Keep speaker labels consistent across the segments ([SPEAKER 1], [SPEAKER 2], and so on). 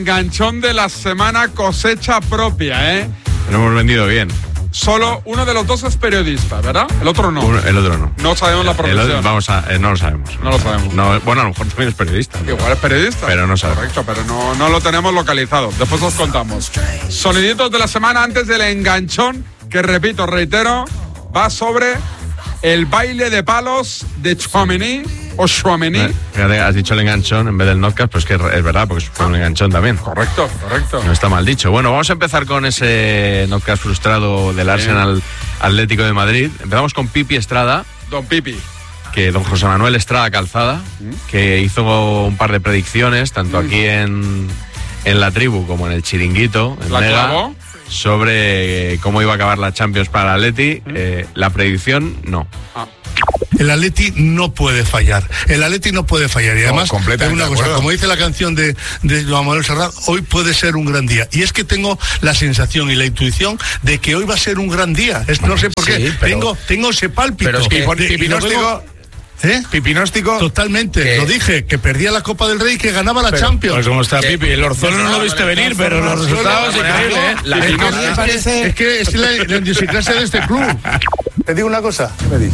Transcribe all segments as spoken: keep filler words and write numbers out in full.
[SPEAKER 1] Enganchón de la semana, cosecha propia, ¿eh?
[SPEAKER 2] Lo hemos vendido bien.
[SPEAKER 1] Solo uno de los dos es periodista, ¿verdad? El otro no.
[SPEAKER 2] Uno, el otro no.
[SPEAKER 1] No sabemos la profesión.
[SPEAKER 2] El otro, vamos a, eh, no lo sabemos.
[SPEAKER 1] No lo sabemos.
[SPEAKER 2] No, bueno, a lo mejor también es periodista. ¿No?
[SPEAKER 1] Igual es periodista.
[SPEAKER 2] Pero no sabemos.
[SPEAKER 1] Correcto, pero no, no lo tenemos localizado. Después os contamos. Soniditos de la semana antes del enganchón, que repito, reitero, va sobre el baile de palos de Tchouaméni o Tchouaméni.
[SPEAKER 2] Fíjate, has dicho el enganchón en vez del notcast, pues que es verdad, porque fue un enganchón también.
[SPEAKER 1] Correcto, correcto.
[SPEAKER 2] No está mal dicho. Bueno, vamos a empezar con ese notcast frustrado del Arsenal Atlético de Madrid. Empezamos con Pipi Estrada.
[SPEAKER 1] Don Pipi.
[SPEAKER 2] Que don José Manuel Estrada Calzada, que hizo un par de predicciones, tanto aquí en, en La Tribu como en el Chiringuito, en
[SPEAKER 1] ¿La
[SPEAKER 2] Mega,
[SPEAKER 1] clavó?
[SPEAKER 2] sobre cómo iba a acabar la Champions para el Atleti. Eh, la predicción, no.
[SPEAKER 1] Ah.
[SPEAKER 3] El Atleti no puede fallar. El Atleti no puede fallar. Y además,
[SPEAKER 4] no,
[SPEAKER 3] es una cosa, como dice la canción de, de Joan Manuel Serrat, hoy puede ser un gran día. Y es que tengo la sensación y la intuición de que hoy va a ser un gran día. Es, no sé por qué.
[SPEAKER 4] Sí, pero,
[SPEAKER 3] tengo, tengo ese pálpito.
[SPEAKER 4] Pero es que
[SPEAKER 3] de,
[SPEAKER 4] pipinóstico...
[SPEAKER 3] ¿Eh?
[SPEAKER 4] Pipinóstico.
[SPEAKER 3] Totalmente,
[SPEAKER 4] ¿Qué?
[SPEAKER 3] Lo dije, que perdía la Copa del Rey y que ganaba la
[SPEAKER 4] pero,
[SPEAKER 3] Champions.
[SPEAKER 4] Pues como está
[SPEAKER 3] ¿Qué?
[SPEAKER 4] Pipi, el Orzuelo no, no lo viste venir, pero los resultados increíbles, ¿eh?
[SPEAKER 3] La es, que me parece... es que es la, la idiosincrasia de este club.
[SPEAKER 5] Te digo una cosa, ¿qué me dices?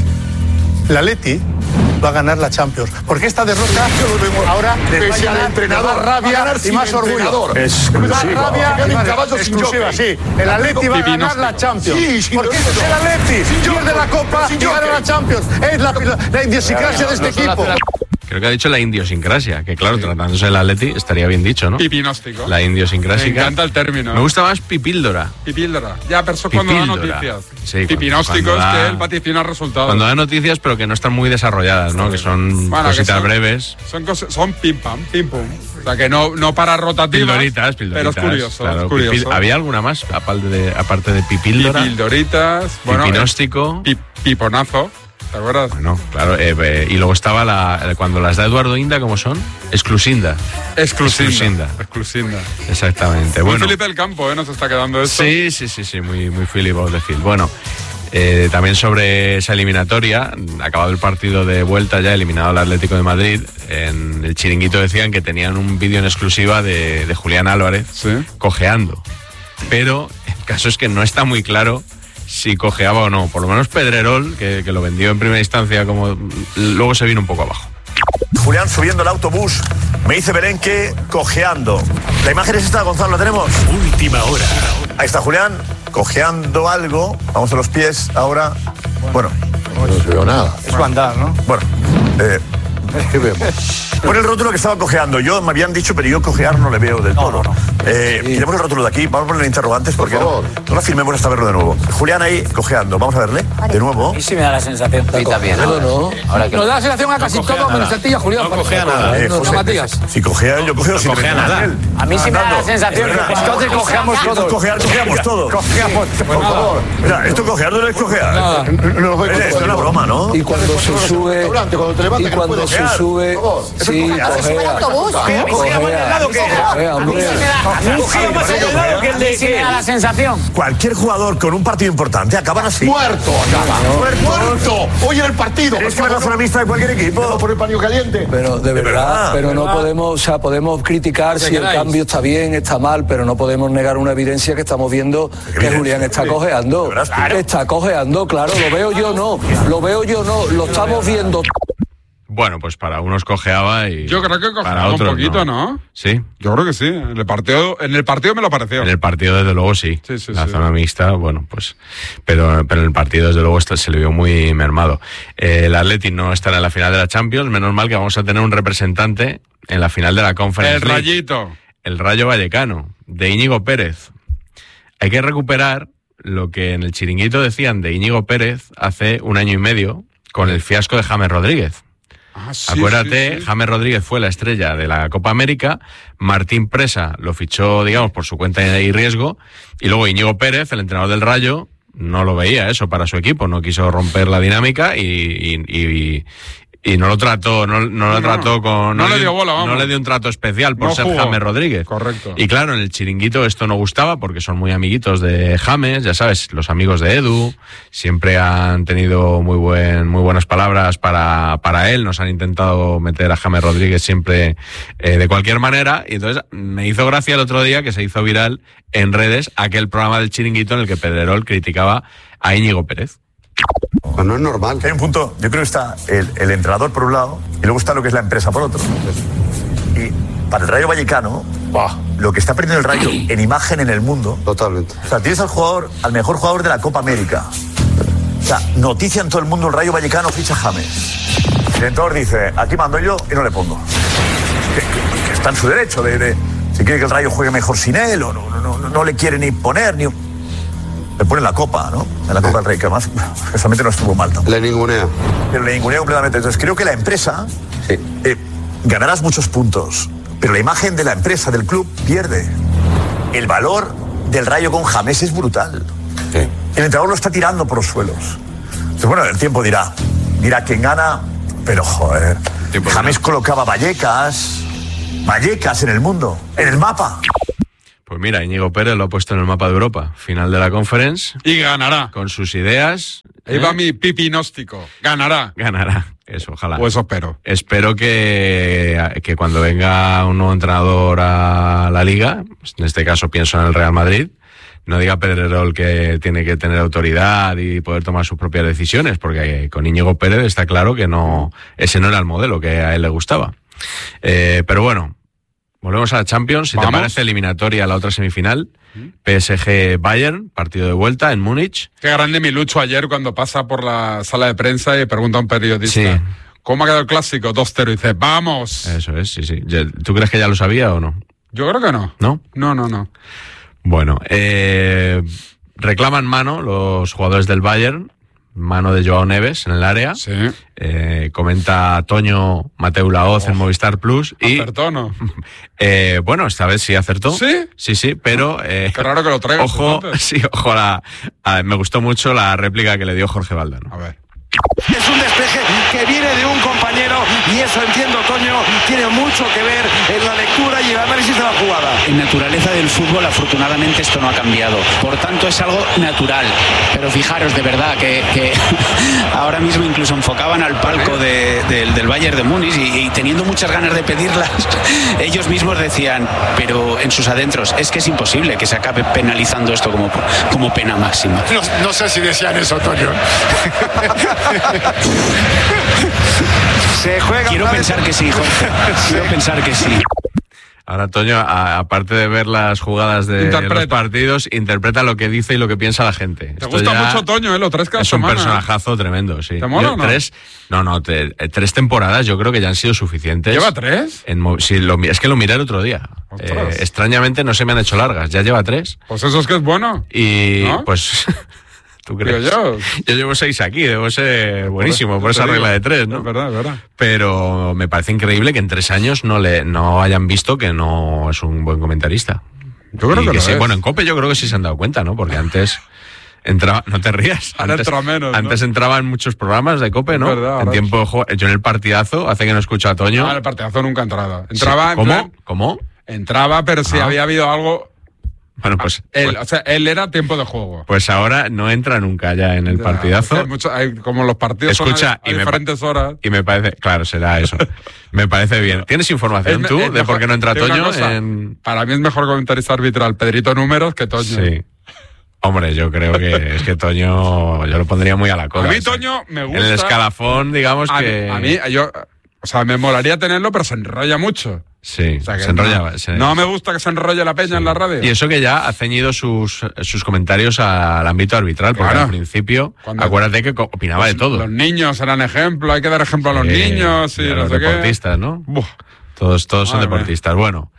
[SPEAKER 5] La Atleti va a ganar la Champions, porque esta derrota ahora les va a llenar entrenador, rabia y más orgullo. Más rabia y más exclusiva, sí. El Atleti va a ganar la Champions, porque es el Atleti, pierde la Copa y gana la Champions. Es la, la, la idiosincrasia de este equipo.
[SPEAKER 2] Creo que ha dicho la idiosincrasia, que claro, sí. Tratándose del Atleti estaría bien dicho, ¿no?
[SPEAKER 1] Pipinóstico.
[SPEAKER 2] La idiosincrasia.
[SPEAKER 1] Me encanta el término.
[SPEAKER 2] Me gusta más pipíldora.
[SPEAKER 1] Pipíldora. Ya, pero eso cuando da noticias.
[SPEAKER 2] Sí,
[SPEAKER 1] Pipinóstico
[SPEAKER 2] cuando
[SPEAKER 1] es
[SPEAKER 2] da,
[SPEAKER 1] que él vaticina resultados.
[SPEAKER 2] Cuando da noticias, pero que no están muy desarrolladas, ¿no? Que son bueno, cositas que son, breves.
[SPEAKER 1] Son, cosas, son pim pam, pim pum. O sea, que no, no para rotativas.
[SPEAKER 2] Pildoritas, pildoritas.
[SPEAKER 1] Pero es curioso,
[SPEAKER 2] claro,
[SPEAKER 1] es curioso.
[SPEAKER 2] Pipil, ¿había alguna más, aparte de, aparte de pipíldora?
[SPEAKER 1] Pipildoritas. Bueno,
[SPEAKER 2] Pipinóstico.
[SPEAKER 1] Eh, pip, piponazo. ¿Te acuerdas?
[SPEAKER 2] Bueno, claro, eh, eh, y luego estaba la cuando las da Eduardo Inda, ¿cómo son? Exclusinda.
[SPEAKER 1] Exclusinda. Exclusinda.
[SPEAKER 2] Exactamente.
[SPEAKER 1] Muy
[SPEAKER 2] bueno.
[SPEAKER 1] Felipe del Campo, ¿eh? Nos está quedando esto.
[SPEAKER 2] Sí, sí, sí, sí, muy, muy Philip of the Field. Bueno, eh, también sobre esa eliminatoria, acabado el partido de vuelta ya, eliminado el Atlético de Madrid, en el Chiringuito decían que tenían un vídeo en exclusiva de, de Julián Álvarez,
[SPEAKER 1] ¿sí?
[SPEAKER 2] Cojeando. Pero el caso es que no está muy claro si cojeaba o no. Por lo menos Pedrerol, que, que lo vendió en primera instancia, como luego se vino un poco abajo.
[SPEAKER 6] Julián subiendo el autobús, me dice Belén que cojeando. La imagen es esta, Gonzalo, ¿la tenemos?
[SPEAKER 7] Última hora.
[SPEAKER 6] Ahí está Julián, cojeando algo. Vamos a los pies ahora. Bueno.
[SPEAKER 4] No, no se veo nada.
[SPEAKER 5] Es bandar, ¿no?
[SPEAKER 6] Bueno, eh...
[SPEAKER 4] ¿qué vemos?
[SPEAKER 6] Pon el rótulo que estaba cojeando. Yo me habían dicho, pero yo cojear no le veo del todo.
[SPEAKER 5] No, no, no.
[SPEAKER 6] Eh, sí. Quitemos el rótulo de aquí, vamos a poner interrogantes porque no, no la firmemos hasta verlo de nuevo. Julián ahí cojeando, vamos a verle de nuevo.
[SPEAKER 8] Y sí me da la sensación.
[SPEAKER 7] Sí, también. No, no.
[SPEAKER 8] Ahora que nos da la sensación a casi todo menos a ti, Julián.
[SPEAKER 7] No cojea nada.
[SPEAKER 6] Eh, José, Matías. Si cojea, yo cojeo.
[SPEAKER 7] No si cojea nada.
[SPEAKER 8] A mí sí me da la sensación que entonces cojeamos todos.
[SPEAKER 6] Cojear, cojeamos todos.
[SPEAKER 5] Cojeamos, por favor.
[SPEAKER 6] Mira, esto cojear no es cojear. Esto es una broma, ¿no?
[SPEAKER 9] Y cuando se sube, y cuando se sube, sí, cojea.
[SPEAKER 6] Cojea más del lado que
[SPEAKER 8] Cojea más del lado que el de que da la sensación.
[SPEAKER 6] Cualquier jugador con un partido importante acaban así.
[SPEAKER 4] Muerto, acaba. Muerto. Hoy en el partido.
[SPEAKER 6] Es que la zona mixta de cualquier equipo.
[SPEAKER 4] No por el paño caliente.
[SPEAKER 9] Pero de,
[SPEAKER 6] de
[SPEAKER 9] verdad,
[SPEAKER 6] verdad,
[SPEAKER 9] pero
[SPEAKER 6] de
[SPEAKER 9] no
[SPEAKER 6] verdad.
[SPEAKER 9] podemos, o sea, podemos criticar si el cambio está bien, está mal, pero no podemos negar una evidencia que estamos viendo que Julián está cojeando. Está cojeando, claro, lo veo yo no, lo veo yo no, lo estamos viendo.
[SPEAKER 2] Bueno, pues para unos cojeaba y
[SPEAKER 1] yo creo que
[SPEAKER 2] para
[SPEAKER 1] cojeaba
[SPEAKER 2] otros
[SPEAKER 1] un poquito, ¿no?
[SPEAKER 2] ¿no? Sí.
[SPEAKER 1] Yo creo que sí. En el partido, en el partido me lo pareció.
[SPEAKER 2] En el partido, desde luego, sí.
[SPEAKER 1] sí, sí
[SPEAKER 2] la
[SPEAKER 1] sí.
[SPEAKER 2] zona mixta, bueno, pues... Pero, pero en el partido, desde luego, se le vio muy mermado. Eh, el Atleti no estará en la final de la Champions. Menos mal que vamos a tener un representante en la final de la Conference
[SPEAKER 1] El
[SPEAKER 2] League.
[SPEAKER 1] Rayito.
[SPEAKER 2] El Rayo Vallecano, de Íñigo Pérez. Hay que recuperar lo que en el Chiringuito decían de Íñigo Pérez hace un año y medio con el fiasco de James Rodríguez.
[SPEAKER 1] Ah, sí,
[SPEAKER 2] Acuérdate,
[SPEAKER 1] sí, sí.
[SPEAKER 2] James Rodríguez fue la estrella de la Copa América, Martín Presa lo fichó, digamos, por su cuenta y riesgo, y luego Íñigo Pérez, el entrenador del Rayo, no lo veía eso para su equipo, no quiso romper la dinámica y, y, y, Y no lo trató, no, no lo
[SPEAKER 1] No,
[SPEAKER 2] trató
[SPEAKER 1] no.
[SPEAKER 2] con...
[SPEAKER 1] No le dio bola, vamos.
[SPEAKER 2] No le dio un trato especial por
[SPEAKER 1] No
[SPEAKER 2] ser
[SPEAKER 1] jugó.
[SPEAKER 2] James Rodríguez.
[SPEAKER 1] Correcto.
[SPEAKER 2] Y claro, en el chiringuito esto no gustaba porque son muy amiguitos de James, ya sabes, los amigos de Edu, siempre han tenido muy buen, muy buenas palabras para, para él, nos han intentado meter a James Rodríguez siempre eh, de cualquier manera, y entonces me hizo gracia el otro día que se hizo viral en redes aquel programa del chiringuito en el que Pedrerol criticaba a Íñigo Pérez.
[SPEAKER 4] Pues no es normal.
[SPEAKER 6] Hay un punto, yo creo que está el, el entrenador por un lado y luego está lo que es la empresa por otro. Y para el Rayo Vallecano, bah, lo que está perdiendo el Rayo en imagen en el mundo.
[SPEAKER 4] Totalmente.
[SPEAKER 6] O sea, tienes al jugador, al mejor jugador de la Copa América. O sea, noticia en todo el mundo, el Rayo Vallecano ficha a James. El entrenador dice, aquí mando yo y no le pongo. Que, que- que está en su derecho de, de si quiere que el Rayo juegue mejor sin él o no, no, no, no le quiere ni poner ni... Le pone la copa, ¿no? En la Copa del Rey, que además precisamente no estuvo mal tampoco.
[SPEAKER 4] Le ningunea.
[SPEAKER 6] Pero le ningunea completamente. Entonces creo que la empresa eh, ganarás muchos puntos, pero la imagen de la empresa, del club, pierde. El valor del Rayo con James es brutal.
[SPEAKER 4] Sí.
[SPEAKER 6] El entrenador lo está tirando por los suelos. Entonces, bueno, el tiempo dirá, dirá quién gana, pero joder.
[SPEAKER 2] Tiempo
[SPEAKER 6] James
[SPEAKER 2] dirá.
[SPEAKER 6] colocaba Vallecas, Vallecas en el mundo, en el mapa.
[SPEAKER 2] Pues mira, Íñigo Pérez lo ha puesto en el mapa de Europa, final de la Conference,
[SPEAKER 1] Y ganará.
[SPEAKER 2] con sus ideas.
[SPEAKER 1] Ahí
[SPEAKER 2] ¿eh?
[SPEAKER 1] va mi pipinóstico. Ganará.
[SPEAKER 2] Ganará, eso, ojalá.
[SPEAKER 1] O eso espero.
[SPEAKER 2] Espero que, que cuando venga un nuevo entrenador a la Liga, en este caso pienso en el Real Madrid, no diga Pedrerol que tiene que tener autoridad y poder tomar sus propias decisiones, porque con Íñigo Pérez está claro que no, ese no era el modelo que a él le gustaba. Eh, pero bueno, volvemos a la Champions. Si
[SPEAKER 1] Vamos.
[SPEAKER 2] te parece, eliminatoria a la otra semifinal, P S G Bayern, partido de vuelta en Múnich.
[SPEAKER 1] Qué grande mi Lucho ayer cuando pasa por la sala de prensa y pregunta a un periodista,
[SPEAKER 2] Sí.
[SPEAKER 1] ¿cómo ha quedado el clásico? dos cero. Y dice, ¡vamos!
[SPEAKER 2] Eso es, sí, sí. ¿Tú crees que ya lo sabía o no?
[SPEAKER 1] Yo creo que no.
[SPEAKER 2] ¿No?
[SPEAKER 1] No, no, no.
[SPEAKER 2] Bueno, eh, reclaman mano los jugadores del Bayern, mano de Joao Neves en el área.
[SPEAKER 1] Sí.
[SPEAKER 2] Eh, comenta Toño Mateu Laoz
[SPEAKER 1] Oh.
[SPEAKER 2] en Movistar Plus. Y
[SPEAKER 1] Acertó, ¿no?
[SPEAKER 2] eh, bueno, esta vez sí acertó.
[SPEAKER 1] ¿Sí?
[SPEAKER 2] Sí, sí, pero... Eh,
[SPEAKER 1] Qué raro que lo traigas.
[SPEAKER 2] Ojo,
[SPEAKER 1] entonces.
[SPEAKER 2] sí, ojo, a la, a- me gustó mucho la réplica que le dio Jorge Valdano.
[SPEAKER 1] A ver.
[SPEAKER 10] Es un despeje que viene de un compañero y eso, entiendo, Toño, tiene mucho que ver en la lectura y el análisis de la jugada.
[SPEAKER 11] En naturaleza del fútbol, afortunadamente, esto no ha cambiado. Por tanto, es algo natural. Pero fijaros, de verdad, que, que ahora mismo incluso enfocaban al palco de- del- del Bayern de Múnich y, y teniendo muchas ganas de pedirlas, ellos mismos decían, pero en sus adentros, es que es imposible que se acabe penalizando esto como, como pena máxima.
[SPEAKER 4] No, no sé si decían eso, Toño.
[SPEAKER 10] Se juega.
[SPEAKER 11] Quiero
[SPEAKER 10] otra
[SPEAKER 11] pensar
[SPEAKER 10] vez.
[SPEAKER 11] que sí, Jorge. Quiero pensar que sí.
[SPEAKER 2] Ahora, Toño, a- aparte de ver las jugadas de
[SPEAKER 1] Interpreta.
[SPEAKER 2] los partidos, interpreta lo que dice y lo que piensa la gente.
[SPEAKER 1] Te
[SPEAKER 2] Esto
[SPEAKER 1] gusta
[SPEAKER 2] ya
[SPEAKER 1] mucho Toño, ¿eh? Lo traes cada
[SPEAKER 2] Es un
[SPEAKER 1] semana.
[SPEAKER 2] personajazo tremendo, sí.
[SPEAKER 1] ¿Te mola
[SPEAKER 2] Yo-
[SPEAKER 1] o no?
[SPEAKER 2] Tres, no, no, te- eh, tres temporadas yo creo que ya han sido suficientes.
[SPEAKER 1] ¿Lleva tres?
[SPEAKER 2] En mo- sí, lo mi- es que lo miré el otro día.
[SPEAKER 1] Ostras.
[SPEAKER 2] Eh, extrañamente no se me han hecho largas, ya lleva tres.
[SPEAKER 1] Pues eso es que es bueno.
[SPEAKER 2] Y
[SPEAKER 1] ¿No?
[SPEAKER 2] pues... ¿Tú crees?
[SPEAKER 1] Digo yo.
[SPEAKER 2] Yo llevo seis aquí, debo ser buenísimo por,
[SPEAKER 1] eso
[SPEAKER 2] esa
[SPEAKER 1] te
[SPEAKER 2] regla
[SPEAKER 1] digo.
[SPEAKER 2] de tres, ¿no?
[SPEAKER 1] Es verdad, es verdad.
[SPEAKER 2] Pero me parece increíble que en tres años no le no hayan visto que no es un buen comentarista.
[SPEAKER 1] Yo creo
[SPEAKER 2] Y
[SPEAKER 1] que, lo
[SPEAKER 2] sí,
[SPEAKER 1] es.
[SPEAKER 2] bueno, en COPE yo creo que sí se han dado cuenta, ¿no? Porque antes entraba, no te rías,
[SPEAKER 1] Ahora
[SPEAKER 2] antes,
[SPEAKER 1] entra menos, ¿no?
[SPEAKER 2] antes entraba en muchos programas de COPE, ¿no?
[SPEAKER 1] Es verdad,
[SPEAKER 2] en
[SPEAKER 1] ahora
[SPEAKER 2] tiempo de juego, yo en el partidazo, hace que no escucho a Toño.
[SPEAKER 1] Ah, el partidazo nunca entraba.
[SPEAKER 2] Sí.
[SPEAKER 1] Entraba en
[SPEAKER 2] ¿Cómo?
[SPEAKER 1] plan-
[SPEAKER 2] ¿Cómo?
[SPEAKER 1] Entraba, pero si
[SPEAKER 2] Ah.
[SPEAKER 1] había habido algo...
[SPEAKER 2] Bueno, pues,
[SPEAKER 1] Él,
[SPEAKER 2] pues,
[SPEAKER 1] o sea, él era tiempo de juego.
[SPEAKER 2] pues ahora no entra nunca ya en el
[SPEAKER 1] Ya,
[SPEAKER 2] partidazo.
[SPEAKER 1] es que hay mucho- hay- como los partidos
[SPEAKER 2] Escucha,
[SPEAKER 1] son a, a
[SPEAKER 2] y me pa-
[SPEAKER 1] diferentes horas.
[SPEAKER 2] Y me parece, claro, será eso. Me parece bien. ¿Tienes información
[SPEAKER 1] Es-
[SPEAKER 2] tú
[SPEAKER 1] es
[SPEAKER 2] de
[SPEAKER 1] mejor-
[SPEAKER 2] por qué no entra
[SPEAKER 1] te digo una
[SPEAKER 2] Toño?
[SPEAKER 1] cosa,
[SPEAKER 2] En...
[SPEAKER 1] Para mí es mejor comentarista arbitral Pedrito Números que Toño.
[SPEAKER 2] Sí. Hombre, yo creo que es que Toño, yo lo pondría muy a la cola.
[SPEAKER 1] A mí
[SPEAKER 2] o sea,
[SPEAKER 1] Toño me gusta.
[SPEAKER 2] En el escalafón, digamos
[SPEAKER 1] a,
[SPEAKER 2] que...
[SPEAKER 1] a mí, yo, o sea, me molaría tenerlo, pero se enrolla mucho.
[SPEAKER 2] Sí,
[SPEAKER 1] O sea, que
[SPEAKER 2] se enrolla.
[SPEAKER 1] No,
[SPEAKER 2] se-
[SPEAKER 1] no me gusta que se enrolle la peña en la radio.
[SPEAKER 2] Y eso que ya ha ceñido sus, sus comentarios al ámbito arbitral, porque
[SPEAKER 1] Claro.
[SPEAKER 2] al principio,
[SPEAKER 1] Cuando-
[SPEAKER 2] acuérdate que co- opinaba de todo.
[SPEAKER 1] Los niños eran ejemplo, hay que dar ejemplo a los
[SPEAKER 2] Sí,
[SPEAKER 1] niños y
[SPEAKER 2] y a
[SPEAKER 1] no
[SPEAKER 2] los
[SPEAKER 1] sé qué.
[SPEAKER 2] deportistas, ¿no?
[SPEAKER 1] Buah.
[SPEAKER 2] Todos, todos son
[SPEAKER 1] Madre mía.
[SPEAKER 2] deportistas. Bueno,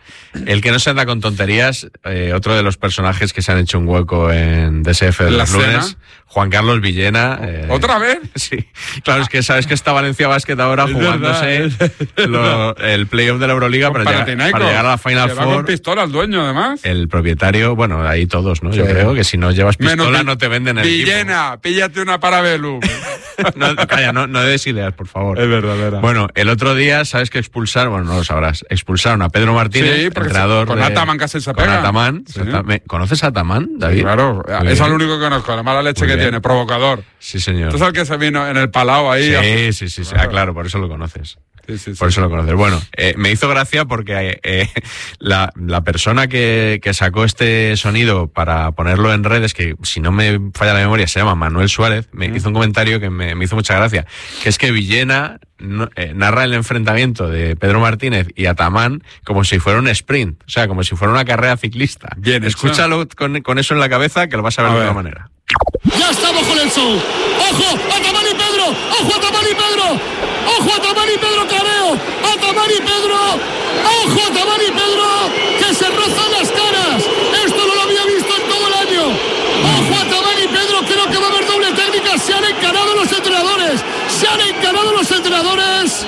[SPEAKER 2] el que no se anda con tonterías, eh, otro de los personajes que se han hecho un hueco en D S F de los lunes, Juan Carlos Villena. Eh,
[SPEAKER 1] ¿Otra vez?
[SPEAKER 2] Sí, claro, es que sabes que está Valencia Basket ahora es jugándose verdad, lo, el playoff de la Euroliga para llegar, para llegar a la Final Four.
[SPEAKER 1] Va con pistola el dueño, además.
[SPEAKER 2] El propietario, bueno, ahí todos, ¿no? Sí. Yo creo que si no llevas pistola Menos no te venden el
[SPEAKER 1] Villena, equipo. Píllate una Parabellum.
[SPEAKER 2] no, calla, no, no des ideas, por favor.
[SPEAKER 1] Es verdad, es verdad.
[SPEAKER 2] Bueno, el otro día, ¿sabes que expulsaron? Bueno, no lo sabrás. Expulsaron a Pedro Martínez, sí, entrenador
[SPEAKER 1] con
[SPEAKER 2] de...
[SPEAKER 1] Con Ataman casi se pega.
[SPEAKER 2] Con Ataman. Sí. ¿Conoces a Ataman, David?
[SPEAKER 1] Sí, claro, Muy es el único que conozco, la mala leche Muy que bien. tiene, provocador.
[SPEAKER 2] Sí, señor.
[SPEAKER 1] ¿Tú sabes que se vino en el Palau ahí?
[SPEAKER 2] Sí,
[SPEAKER 1] a...
[SPEAKER 2] sí, sí, sí. Claro. Ah, claro, por eso lo conoces.
[SPEAKER 1] Sí, sí,
[SPEAKER 2] por
[SPEAKER 1] sí.
[SPEAKER 2] eso lo conoces. Bueno, eh, me hizo gracia porque eh, la, la persona que, que sacó este sonido para ponerlo en redes, que si no me falla la memoria se llama Manuel Suárez, me mm. hizo un comentario que me, me hizo mucha gracia, que es que Villena no, eh, narra el enfrentamiento de Pedro Martínez y Ataman como si fuera un sprint, o sea, como si fuera una carrera ciclista.
[SPEAKER 1] Bien,
[SPEAKER 2] escúchalo con, con eso en la cabeza que lo vas a ver a de otra manera.
[SPEAKER 12] Ya estamos con el show. ¡Ojo! ¡Ataman y Pedro! ¡Ojo! ¡Ataman y Pedro! ¡Ojo! ¡Ataman y Pedro Careo! ¡Ataman y Pedro! ¡Ojo! ¡Ataman y Pedro! ¡Que se rozan las caras! ¡Esto no lo había visto en todo el año! ¡Ojo! ¡Ataman y Pedro! Creo que va a haber doble técnica. Se han encarado los entrenadores. Se han encarado los entrenadores.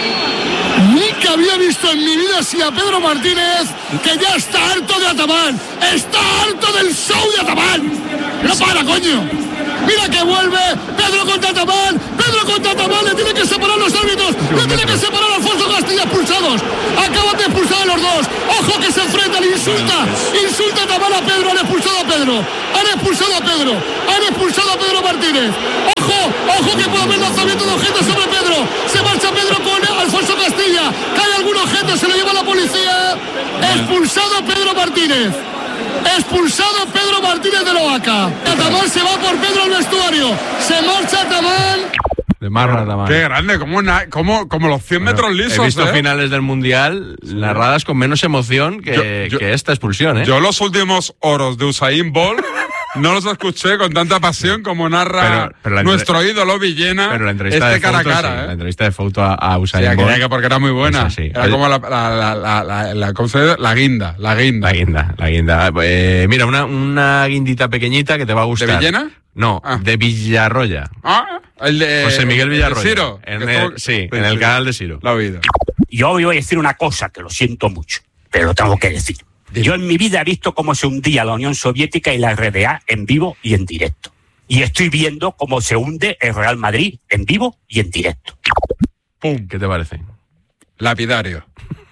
[SPEAKER 12] Nunca había visto en mi vida así a Pedro Martínez, que ya está harto de Ataman. Está harto del show de Ataman. No para, coño. Mira que vuelve Pedro contra Ataman. Pedro contra Ataman. Le tiene que separar los árbitros. Le tiene que separar a Alfonso Castilla, expulsados. Acaban de expulsar a los dos. Ojo que se enfrentan. Insulta. Insulta a Ataman a Pedro. Han expulsado a Pedro. Han expulsado a Pedro. Han expulsado a Pedro Martínez. Ojo. Ojo que puede haber lanzamiento de objetos sobre Pedro. Se marcha Pedro con Alfonso Castilla. Cae algún objeto. Se lo lleva la policía. Expulsado Pedro Martínez. Expulsado Pedro Martínez de Loaca. Ataman se va por Pedro al vestuario. Se marcha Ataman.
[SPEAKER 2] De marra Ataman.
[SPEAKER 1] Qué grande, como, una, como, como los cien bueno, metros lisos.
[SPEAKER 2] He visto
[SPEAKER 1] ¿eh?
[SPEAKER 2] finales del Mundial sí. narradas con menos emoción que, yo, yo, que esta expulsión. ¿eh?
[SPEAKER 1] Yo los últimos oros de Usain Bolt no los escuché con tanta pasión como narra pero, pero nuestro ídolo Villena.
[SPEAKER 2] Pero la entrevista
[SPEAKER 1] este
[SPEAKER 2] de
[SPEAKER 1] cara
[SPEAKER 2] foto,
[SPEAKER 1] a cara.
[SPEAKER 2] Sí,
[SPEAKER 1] ¿eh?
[SPEAKER 2] La entrevista de foto a, a Usain
[SPEAKER 1] sí,
[SPEAKER 2] Bolt.
[SPEAKER 1] Que porque era muy buena.
[SPEAKER 2] Esa, sí.
[SPEAKER 1] Era Oye, como la, la, la, la, la, la, ¿cómo se dice? La guinda, la guinda.
[SPEAKER 2] La guinda, la guinda. Eh, mira, una, una guindita pequeñita que te va a gustar.
[SPEAKER 1] ¿De Villena?
[SPEAKER 2] No, ah. de Villarroya.
[SPEAKER 1] Ah, el de
[SPEAKER 2] José Miguel Villarroya.
[SPEAKER 1] ¿El de Ciro?
[SPEAKER 2] En el, sí, en el canal de Ciro.
[SPEAKER 1] La he oído.
[SPEAKER 13] Yo hoy voy a decir una cosa que lo siento mucho, pero lo tengo que decir. Yo en mi vida he visto cómo se hundía la Unión Soviética y la R D A en vivo y en directo. Y estoy viendo cómo se hunde el Real Madrid en vivo y en directo.
[SPEAKER 2] ¡Pum! ¿Qué te parece?
[SPEAKER 1] Lapidario.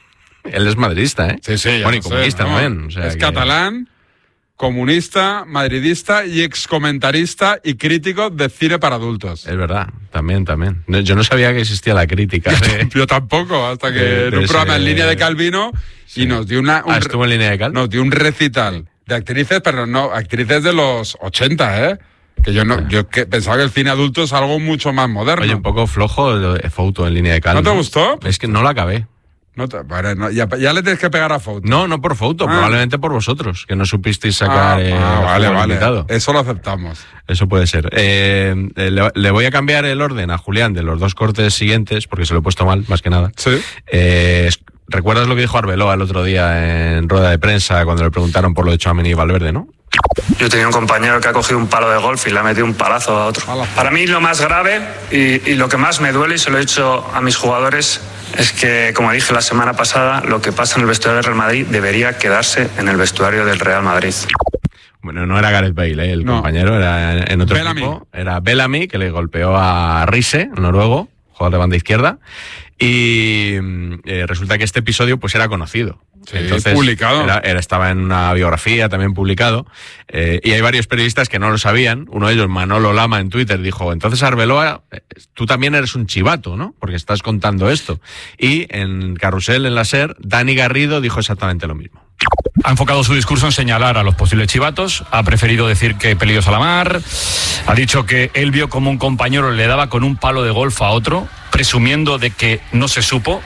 [SPEAKER 2] Él es madridista, ¿eh?
[SPEAKER 1] Sí, sí.
[SPEAKER 2] Bueno, y comunista
[SPEAKER 1] sé,
[SPEAKER 2] también. O sea,
[SPEAKER 1] es
[SPEAKER 2] que...
[SPEAKER 1] catalán, comunista, madridista y excomentarista y crítico de cine para adultos.
[SPEAKER 2] Es verdad, también, también. Yo no sabía que existía la crítica.
[SPEAKER 1] De... Yo tampoco, hasta que de, en un programa ese... en línea de Calvino sí. y nos dio una... Un...
[SPEAKER 2] Ah, ¿estuvo en línea de Cal?
[SPEAKER 1] Nos dio un recital de actrices, pero no, actrices de los ochenta, ¿eh? Que yo no, yo que pensaba que el cine adulto es algo mucho más moderno.
[SPEAKER 2] Oye, un poco flojo de foto en línea de Cal.
[SPEAKER 1] ¿No te gustó?
[SPEAKER 2] Es que no lo acabé.
[SPEAKER 1] No te, vale, no, ya, ya le tienes que pegar a foto.
[SPEAKER 2] No, no por foto, ah. probablemente por vosotros, que no supisteis sacar.
[SPEAKER 1] Ah,
[SPEAKER 2] eh,
[SPEAKER 1] ah, vale, vale.
[SPEAKER 2] Invitado.
[SPEAKER 1] Eso lo aceptamos.
[SPEAKER 2] Eso puede ser. Eh, le, le voy a cambiar el orden a Julián de los dos cortes siguientes, porque se lo he puesto mal, más que nada.
[SPEAKER 1] Sí.
[SPEAKER 2] Eh, ¿Recuerdas lo que dijo Arbeloa el otro día en rueda de prensa cuando le preguntaron por lo de Tchouaméni y Valverde, no?
[SPEAKER 14] Yo tenía un compañero que ha cogido un palo de golf y le ha metido un palazo a otro. Para mí lo más grave y, y lo que más me duele, y se lo he dicho a mis jugadores, es que, como dije la semana pasada, lo que pasa en el vestuario del Real Madrid debería quedarse en el vestuario del Real Madrid.
[SPEAKER 2] Bueno, no era Gareth Bale, ¿eh? el no. compañero, era en otro
[SPEAKER 1] Bellamy.
[SPEAKER 2] equipo. Era Bellamy, que le golpeó a Riise, el noruego, jugador de banda izquierda. Y eh, resulta que este episodio pues era conocido.
[SPEAKER 1] Sí,
[SPEAKER 2] entonces
[SPEAKER 1] publicado.
[SPEAKER 2] Era, era, estaba en una biografía también publicado. Eh, y hay varios periodistas que no lo sabían. Uno de ellos, Manolo Lama, en Twitter, dijo: entonces, Arbeloa, tú también eres un chivato, ¿no? Porque estás contando esto. Y en Carrusel, en la SER, Dani Garrido dijo exactamente lo mismo.
[SPEAKER 15] Ha enfocado su discurso en señalar a los posibles chivatos, ha preferido decir que pelillos a la mar, ha dicho que él vio como un compañero le daba con un palo de golf a otro, presumiendo de que no se supo,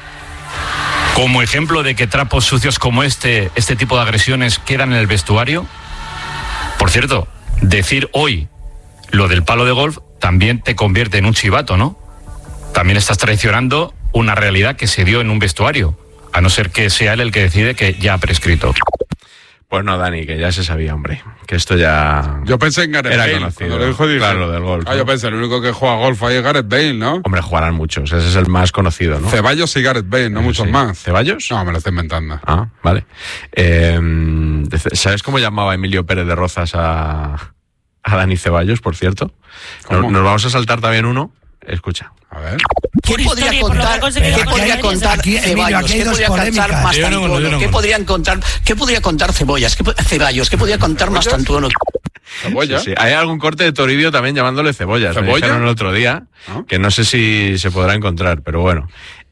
[SPEAKER 15] como ejemplo de que trapos sucios como este, este tipo de agresiones quedan en el vestuario. Por cierto, decir hoy lo del palo de golf también te convierte en un chivato, ¿no? También estás traicionando una realidad que se dio en un vestuario. a no ser que sea él el que decide que ya ha prescrito.
[SPEAKER 2] Pues no, Dani, que ya se sabía, hombre, que esto ya...
[SPEAKER 1] Yo pensé en Gareth
[SPEAKER 2] era
[SPEAKER 1] Bale,
[SPEAKER 2] conocido.
[SPEAKER 1] cuando lo dijo, dije,
[SPEAKER 2] claro, lo del golf.
[SPEAKER 1] Ah,
[SPEAKER 2] ¿no?
[SPEAKER 1] yo pensé, el único que juega golf ahí es Gareth Bale, ¿no?
[SPEAKER 2] Hombre, jugarán muchos, ese es el más conocido, ¿no?
[SPEAKER 1] Ceballos y Gareth Bale, no
[SPEAKER 2] Eso
[SPEAKER 1] muchos
[SPEAKER 2] sí.
[SPEAKER 1] más.
[SPEAKER 2] ¿Ceballos?
[SPEAKER 1] No, me lo estoy inventando.
[SPEAKER 2] Ah, vale. Eh, ¿Sabes cómo llamaba Emilio Pérez de Rozas a, a Dani Ceballos, por cierto? Nos, nos vamos a saltar también uno. Escucha.
[SPEAKER 1] A ver.
[SPEAKER 16] ¿Qué podría contar, ¿qué podría contar
[SPEAKER 17] aquí, Emilio,
[SPEAKER 16] Ceballos?
[SPEAKER 17] aquí hay
[SPEAKER 16] ¿Qué
[SPEAKER 17] dos
[SPEAKER 16] podría contar
[SPEAKER 17] polémicas.
[SPEAKER 16] Mastantuono?
[SPEAKER 17] Yo no, yo no,
[SPEAKER 16] ¿Qué
[SPEAKER 17] no.
[SPEAKER 16] podrían contar? ¿Qué podría contar Cebollas? ¿Qué, po- Ceballos? ¿Qué podría contar Mastantuono?
[SPEAKER 1] ¿Cebolla?
[SPEAKER 2] Sí, sí. Hay algún corte de Toribio también llamándole cebollas. Me
[SPEAKER 1] ¿Cebolla?
[SPEAKER 2] dijeron el otro día,
[SPEAKER 1] ¿Ah?
[SPEAKER 2] que no sé si se podrá encontrar, pero bueno.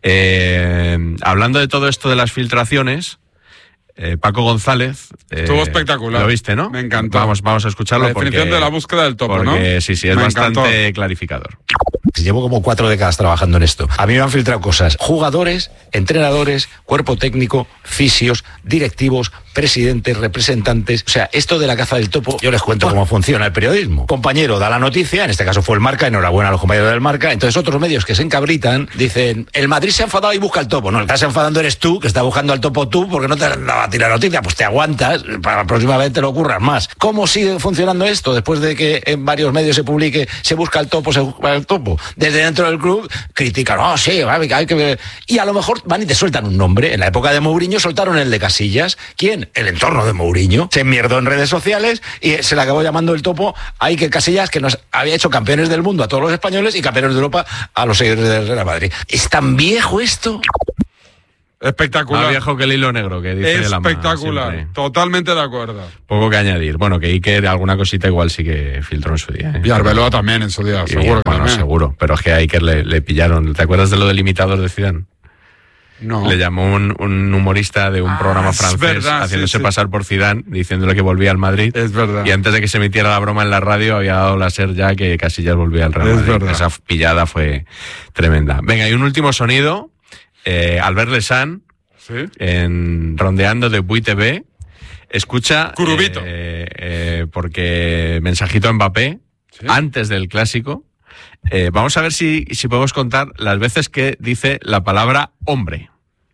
[SPEAKER 2] Eh, hablando de todo esto de las filtraciones, eh, Paco González... eh,
[SPEAKER 1] Estuvo espectacular.
[SPEAKER 2] Lo viste, ¿no?
[SPEAKER 1] Me encantó.
[SPEAKER 2] Vamos, vamos a escucharlo.
[SPEAKER 1] La definición
[SPEAKER 2] porque,
[SPEAKER 1] de la búsqueda del topo, ¿no?
[SPEAKER 2] porque, sí, sí, es
[SPEAKER 1] Me
[SPEAKER 2] bastante
[SPEAKER 1] encantó.
[SPEAKER 2] clarificador.
[SPEAKER 18] Llevo como cuatro décadas trabajando en esto. A mí me han filtrado cosas. Jugadores, entrenadores, cuerpo técnico, fisios, directivos, presidentes, representantes. O sea, esto de la caza del topo, yo les cuento cómo funciona el periodismo. Compañero da la noticia, en este caso fue el Marca, enhorabuena a los compañeros del Marca. Entonces otros medios que se encabritan dicen, el Madrid se ha enfadado y busca el topo. No, el que estás enfadando eres tú, que estás buscando al topo tú, porque no te han dado a ti la noticia. Pues te aguantas, para la próxima vez te lo ocurras más. ¿Cómo sigue funcionando esto? Después de que en varios medios se publique, se busca el topo, se busca el topo. Desde dentro del club critican, oh sí, hay que ver. Y a lo mejor van y te sueltan un nombre. En la época de Mourinho soltaron el de Casillas. ¿Quién? El entorno de Mourinho. Se enmierdó en redes sociales y se le acabó llamando el topo a Iker Casillas, que nos había hecho campeones del mundo a todos los españoles y campeones de Europa a los seguidores del Real Madrid. ¿Es tan viejo esto?
[SPEAKER 1] Espectacular.
[SPEAKER 2] Más viejo que el hilo negro, que dice la mano,
[SPEAKER 1] Espectacular.
[SPEAKER 2] siempre.
[SPEAKER 1] Totalmente de acuerdo.
[SPEAKER 2] Poco que añadir. Bueno, que Iker alguna cosita igual sí que filtró en su día. ¿eh?
[SPEAKER 1] Y Arbeloa también en su día,
[SPEAKER 2] Y,
[SPEAKER 1] seguro que
[SPEAKER 2] bueno,
[SPEAKER 1] también.
[SPEAKER 2] seguro. Pero es que a Iker le, le pillaron. ¿Te acuerdas de lo del imitador de Zidane?
[SPEAKER 1] No.
[SPEAKER 2] Le llamó un, un humorista de un
[SPEAKER 1] Ah,
[SPEAKER 2] programa
[SPEAKER 1] es
[SPEAKER 2] francés
[SPEAKER 1] verdad,
[SPEAKER 2] haciéndose
[SPEAKER 1] sí, sí.
[SPEAKER 2] pasar por Zidane, diciéndole que volvía al Madrid.
[SPEAKER 1] Es verdad.
[SPEAKER 2] Y antes de que se emitiera la broma en la radio había dado la ser ya que Casillas volvía al Real
[SPEAKER 1] Es
[SPEAKER 2] Madrid.
[SPEAKER 1] verdad.
[SPEAKER 2] Esa pillada fue tremenda. Venga, y un último sonido. Eh, Albert Lesan,
[SPEAKER 1] ¿Sí?
[SPEAKER 2] en Rondeando de Bui T V, escucha...
[SPEAKER 1] Curubito.
[SPEAKER 2] Eh, eh, porque mensajito a Mbappé,
[SPEAKER 1] ¿Sí?
[SPEAKER 2] antes del clásico. Eh, vamos a ver si, si podemos contar las veces que dice la palabra hombre.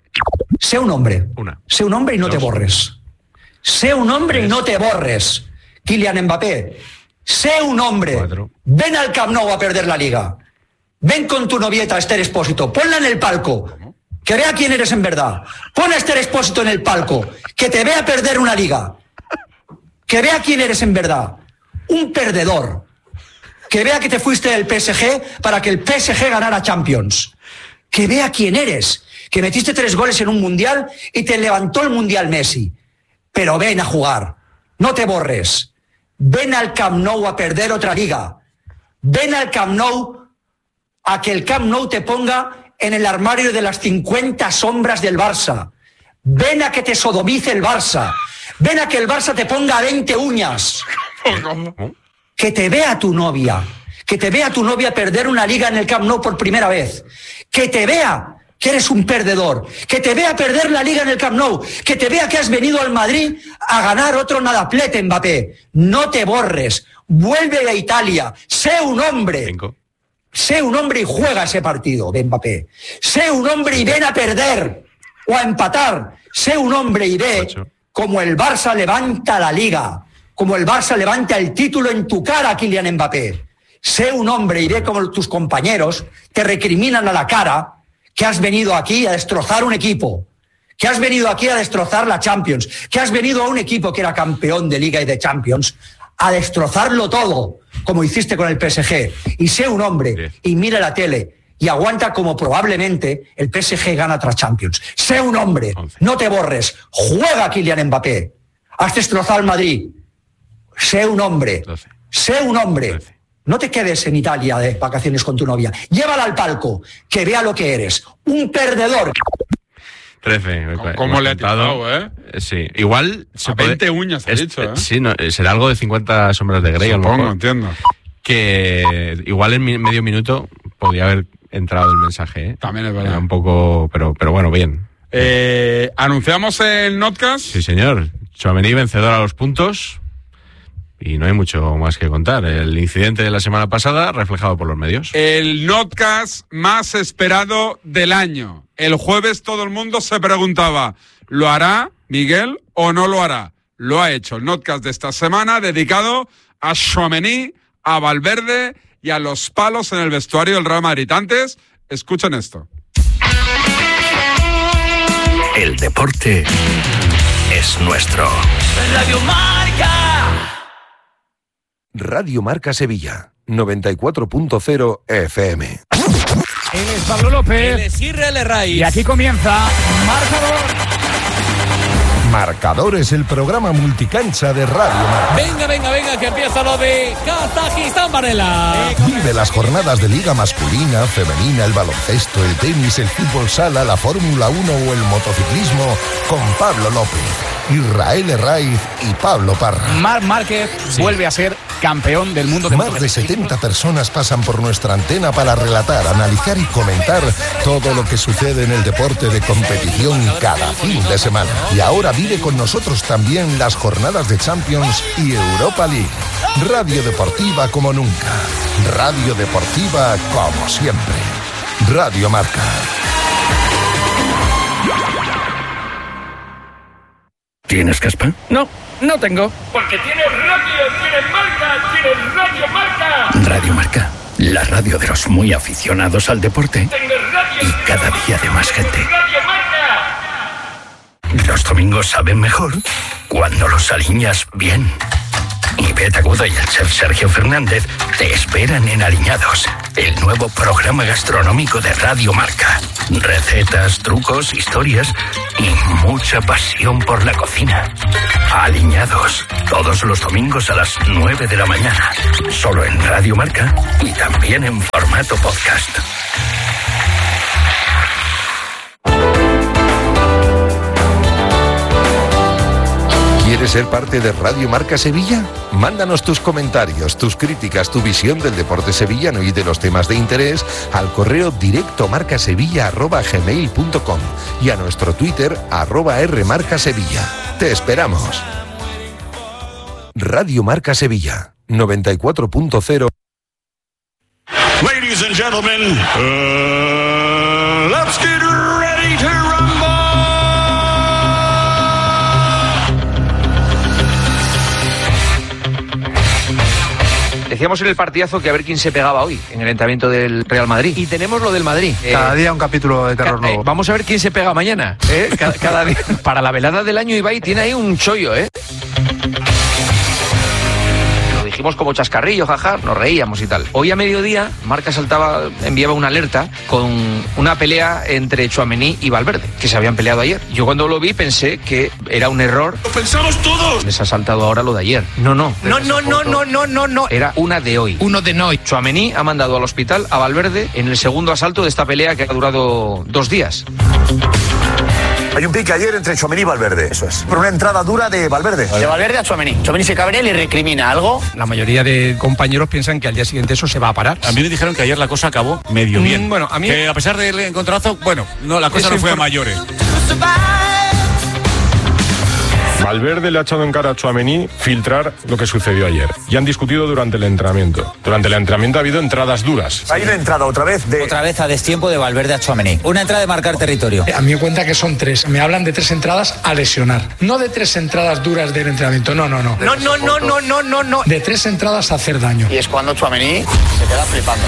[SPEAKER 17] Sé un hombre.
[SPEAKER 2] Una.
[SPEAKER 17] Sé un hombre y no
[SPEAKER 2] Dos.
[SPEAKER 17] te borres. Sé un hombre y no te borres. Kylian Mbappé. Sé un hombre.
[SPEAKER 2] Cuatro.
[SPEAKER 17] Ven al Camp Nou a perder la liga. Ven con tu novieta Esther Expósito. Ponla en el palco. Que vea quién eres en verdad. Pon a Esther Expósito en el palco. Que te vea perder una liga. Que vea quién eres en verdad. Un perdedor. Que vea que te fuiste del P S G para que el P S G ganara Champions. Que vea quién eres. Que metiste tres goles en un mundial y te levantó el mundial Messi. Pero ven a jugar. No te borres. Ven al Camp Nou a perder otra liga. Ven al Camp Nou a que el Camp Nou te ponga en el armario de las cincuenta sombras del Barça. Ven a que te sodomice el Barça. Ven a que el Barça te ponga veinte uñas. Que te vea tu novia. Que te vea tu novia perder una liga en el Camp Nou por primera vez. Que te vea que eres un perdedor. Que te vea perder la liga en el Camp Nou. Que te vea que has venido al Madrid a ganar otro nadaplete, Mbappé. No te borres. Vuelve a Italia. Sé un hombre.
[SPEAKER 2] Cinco.
[SPEAKER 17] Sé un hombre y juega ese partido de Mbappé. Sé un hombre y ven a perder o a empatar. Sé un hombre y ve
[SPEAKER 2] Ocho.
[SPEAKER 17] como el Barça levanta la liga, como el Barça levanta el título en tu cara, Kylian Mbappé. Sé un hombre y ve como tus compañeros te recriminan a la cara que has venido aquí a destrozar un equipo, que has venido aquí a destrozar la Champions, que has venido a un equipo que era campeón de Liga y de Champions a destrozarlo todo, como hiciste con el P S G. Y sé un hombre y mira la tele y aguanta como probablemente el P S G gana tras Champions. Sé un hombre, no te borres, juega Kylian Mbappé. Has destrozado al Madrid. Sé un hombre, sé un hombre. No te quedes en Italia de vacaciones con tu novia. Llévala al palco, que vea lo que eres. Un perdedor.
[SPEAKER 2] trece.
[SPEAKER 1] ¿Cómo le ha tirado, eh?
[SPEAKER 2] Sí, igual... Se
[SPEAKER 1] A veinte uñas ha
[SPEAKER 2] es-
[SPEAKER 1] dicho, ¿eh?
[SPEAKER 2] Sí, no, será algo de cincuenta sombras de Grey, a lo
[SPEAKER 1] Supongo,
[SPEAKER 2] mejor.
[SPEAKER 1] entiendo.
[SPEAKER 2] Que igual en mi- medio minuto podía haber entrado el mensaje, ¿eh?
[SPEAKER 1] También es verdad.
[SPEAKER 2] Era un poco... Pero, pero bueno, bien.
[SPEAKER 1] Eh, ¿Anunciamos el Notcast?
[SPEAKER 2] Sí, señor. Tchouaméni vencedor a los puntos. Y no hay mucho más que contar. El incidente de la semana pasada reflejado por los medios.
[SPEAKER 1] El notcast más esperado del año. El jueves todo el mundo se preguntaba, ¿lo hará Miguel o no lo hará? Lo ha hecho. El notcast de esta semana dedicado a Tchouaméni, a Valverde y a los palos en el vestuario del Real Madrid. Antes, escuchen esto.
[SPEAKER 7] El deporte es nuestro.
[SPEAKER 19] Radio Marca.
[SPEAKER 20] Radio Marca Sevilla, noventa y cuatro punto cero F M.
[SPEAKER 21] Él es Pablo López.
[SPEAKER 22] Él es Israel Herraiz.
[SPEAKER 21] Y aquí comienza Marcador.
[SPEAKER 20] Marcador es el programa multicancha de Radio Marca.
[SPEAKER 22] Venga, venga, venga, que empieza lo de Kazajistán, Varela.
[SPEAKER 20] Vive las jornadas de Liga masculina, femenina, el baloncesto, el tenis, el fútbol sala, la Fórmula uno o el motociclismo con Pablo López, Israel Herraiz y Pablo Parra.
[SPEAKER 21] Marc Márquez sí. vuelve a ser campeón del mundo de
[SPEAKER 20] Más de setenta personas pasan por nuestra antena para relatar, analizar y comentar todo lo que sucede en el deporte de competición cada fin de semana. Y ahora vive con nosotros también las jornadas de Champions y Europa League. Radio deportiva como nunca. Radio deportiva como siempre. Radio Marca.
[SPEAKER 7] ¿Tienes caspa?
[SPEAKER 21] No, no tengo.
[SPEAKER 19] Porque tienes radio, tienes marca, tienes Radio Marca.
[SPEAKER 7] Radio Marca, la radio de los muy aficionados al deporte. Y cada día de más gente.
[SPEAKER 19] Radio Marca.
[SPEAKER 7] Los domingos saben mejor cuando los aliñas bien. Y Beta Agudo y el chef Sergio Fernández te esperan en Aliñados, el nuevo programa gastronómico de Radio Marca. Recetas, trucos, historias y mucha pasión por la cocina. Aliñados, todos los domingos a las nueve de la mañana. Solo en Radio Marca y también en formato podcast.
[SPEAKER 20] ¿Quieres ser parte de Radio Marca Sevilla? Mándanos tus comentarios, tus críticas, tu visión del deporte sevillano y de los temas de interés al correo directo marcasevilla arroba gmail punto com y a nuestro Twitter arroba rmarcasevilla. Te esperamos. Radio Marca Sevilla, noventa y cuatro punto cero.
[SPEAKER 23] Ladies and gentlemen, uh, let's get ready to rumble.
[SPEAKER 24] Decíamos en el partidazo que a ver quién se pegaba hoy en el entrenamiento del Real Madrid. Y tenemos lo del Madrid.
[SPEAKER 5] Cada
[SPEAKER 24] eh,
[SPEAKER 5] día un capítulo de terror nuevo.
[SPEAKER 24] Eh, vamos a ver quién se pega mañana. ¿eh? Cada, cada día. Para la velada del año, Ibai tiene ahí un chollo, ¿eh? Dijimos como chascarrillo, jaja, nos reíamos y tal. Hoy a mediodía, Marca saltaba, enviaba una alerta con una pelea entre Tchouaméni y Valverde, que se habían peleado ayer. Yo cuando lo vi pensé que era un error.
[SPEAKER 23] ¡Lo pensamos todos!
[SPEAKER 24] Les ha saltado ahora lo de ayer. No, no.
[SPEAKER 21] No, no, no, no, no, no, no.
[SPEAKER 24] Era una de hoy.
[SPEAKER 21] Uno de hoy.
[SPEAKER 24] Tchouaméni ha mandado al hospital a Valverde en el segundo asalto de esta pelea que ha durado dos días.
[SPEAKER 6] Hay un pique ayer entre Tchouaméni y Valverde. Eso es. Por una entrada dura de Valverde.
[SPEAKER 16] De Valverde a Tchouaméni. Tchouaméni se cabrea y le recrimina algo.
[SPEAKER 21] La mayoría de compañeros piensan que al día siguiente eso se va a parar.
[SPEAKER 25] A mí me dijeron que ayer la cosa acabó medio bien.
[SPEAKER 21] Mm, bueno, a mí...
[SPEAKER 25] Que a pesar del encontronazo, bueno, no, la cosa no fue a mayores.
[SPEAKER 26] Valverde le ha echado en cara a Tchouaméni filtrar lo que sucedió ayer. Y han discutido durante el entrenamiento. Durante el entrenamiento ha habido entradas duras.
[SPEAKER 6] Hay una entrada otra vez de...
[SPEAKER 27] Otra vez a destiempo de Valverde a Tchouaméni. Una entrada de marcar territorio.
[SPEAKER 28] A mí me cuenta que son tres. Me hablan de tres entradas a lesionar. No de tres entradas duras del entrenamiento. No, no, no.
[SPEAKER 21] No, no, no, no, no, no, no.
[SPEAKER 28] De tres entradas a hacer daño.
[SPEAKER 16] Y es cuando Tchouaméni se queda flipando.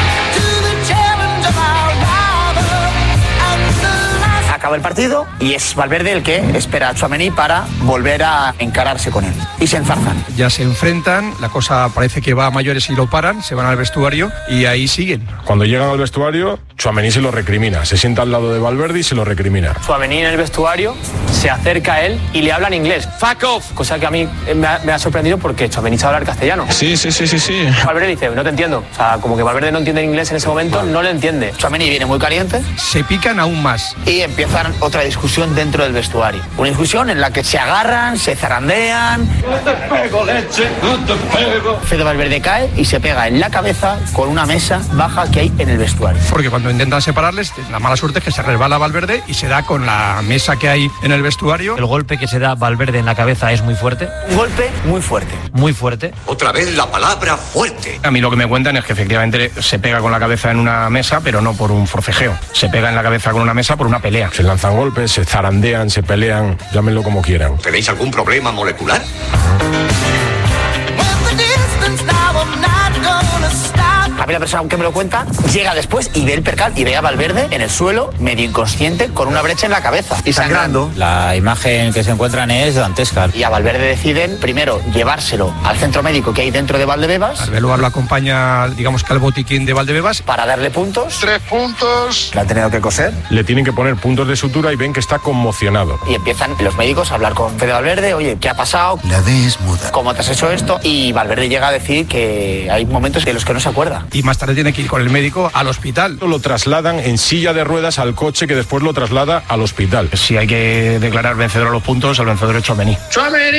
[SPEAKER 16] Acaba el partido y es Valverde el que espera a Tchouaméni para volver a encararse con él. Y se enzarzan.
[SPEAKER 21] Ya se enfrentan, la cosa parece que va a mayores y lo paran, se van al vestuario y ahí siguen.
[SPEAKER 26] Cuando llegan al vestuario, Tchouaméni se lo recrimina. Se sienta al lado de Valverde y se lo recrimina.
[SPEAKER 29] Tchouaméni en el vestuario se acerca a él y le habla en inglés. Fuck off. Cosa que a mí me ha, me ha sorprendido porque Tchouaméni sabe hablar castellano.
[SPEAKER 25] Sí, sí, sí, sí, sí.
[SPEAKER 29] Valverde dice, no te entiendo. O sea, como que Valverde no entiende inglés en ese momento, no le entiende.
[SPEAKER 16] Tchouaméni viene muy caliente.
[SPEAKER 21] Se pican aún más.
[SPEAKER 16] Y empiezan otra discusión dentro del vestuario. Una discusión en la que se agarran, se zarandean.
[SPEAKER 23] No te pego, leche, no te pego.
[SPEAKER 16] Fede Valverde cae y se pega en la cabeza con una mesa baja que hay en el vestuario.
[SPEAKER 21] Porque cuando cuando intentan separarles, la mala suerte es que se resbala Valverde y se da con la mesa que hay en el vestuario.
[SPEAKER 27] El golpe que se da Valverde en la cabeza es muy fuerte.
[SPEAKER 16] Un golpe muy fuerte.
[SPEAKER 27] Muy fuerte.
[SPEAKER 23] Otra vez la palabra fuerte.
[SPEAKER 28] A mí lo que me cuentan es que efectivamente se pega con la cabeza en una mesa, pero no por un forcejeo. Se pega en la cabeza con una mesa por una pelea.
[SPEAKER 26] Se lanzan golpes, se zarandean, se pelean, llámenlo como quieran.
[SPEAKER 23] ¿Tenéis algún problema molecular?
[SPEAKER 16] A mí la persona que me lo cuenta llega después y ve el percal y ve a Valverde en el suelo, medio inconsciente, con una brecha en la cabeza.
[SPEAKER 27] Y sangrando. La imagen que se encuentran es dantesca.
[SPEAKER 16] Y a Valverde deciden, primero, llevárselo al centro médico que hay dentro de Valdebebas.
[SPEAKER 21] Arbeloa lo acompaña, digamos que al botiquín de Valdebebas.
[SPEAKER 16] Para darle puntos.
[SPEAKER 23] Tres puntos.
[SPEAKER 16] Le han tenido que coser.
[SPEAKER 26] Le tienen que poner puntos de sutura y ven que está conmocionado.
[SPEAKER 16] Y empiezan los médicos a hablar con Fede Valverde. Oye, ¿qué ha pasado?
[SPEAKER 23] La D es muda.
[SPEAKER 16] ¿Cómo te has hecho esto? Y Valverde llega a decir que hay momentos de los que no se acuerda.
[SPEAKER 21] Y más tarde tiene que ir con el médico al hospital.
[SPEAKER 26] Lo trasladan en silla de ruedas al coche que después lo traslada al hospital.
[SPEAKER 28] Si hay que declarar vencedor a los puntos, el vencedor es Tchouaméni.